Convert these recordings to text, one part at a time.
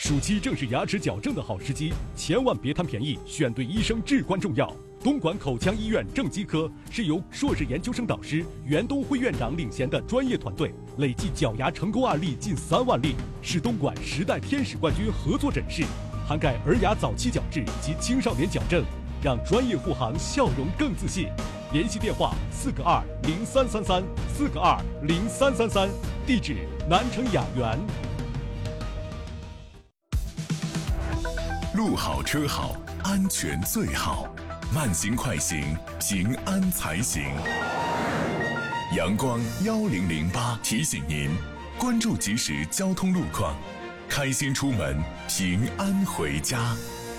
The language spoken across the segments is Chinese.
暑期正是牙齿矫正的好时机，千万别贪便宜，选对医生至关重要。东莞口腔医院正畸科是由硕士研究生导师袁东辉院长领衔的专业团队，累计矫牙成功案例近3万例，是东莞10代天使冠军合作诊室，涵盖儿牙早期矫治及青少年矫正，让专业护航笑容更自信。联系电话4个20333，4个20333，地址南城雅园。 路好车好，安全最好。慢行快行，平安才行。阳光1008提醒您，关注即时交通路况，开心出门，平安回家。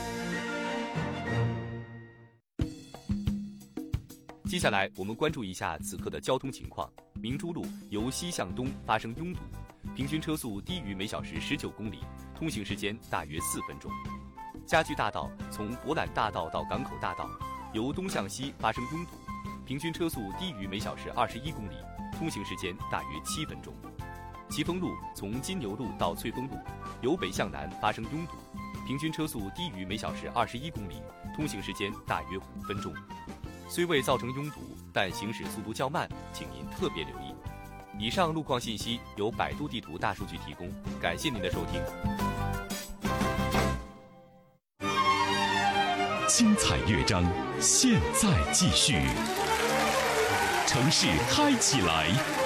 接下来我们关注一下此刻的交通情况。明珠路由西向东发生拥堵，平均车速低于每小时19公里，通行时间大约4分钟。家具大道从博览大道到港口大道由东向西发生拥堵，平均车速低于每小时21公里，通行时间大约7分钟。奇峰路从金牛路到翠峰路由北向南发生拥堵，平均车速低于每小时21公里，通行时间大约5分钟。虽未造成拥堵，但行驶速度较慢，请您特别留意。以上路况信息由百度地图大数据提供，感谢您的收听。 精彩乐章，现在继续。城市嗨起来！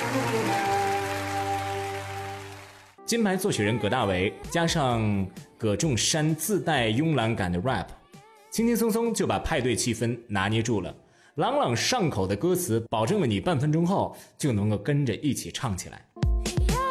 金牌作曲人葛大为加上葛仲山自带慵懒感的 rap， 轻轻松松就把派对气氛拿捏住了。朗朗上口的歌词，保证了你半分钟后就能够跟着一起唱起来。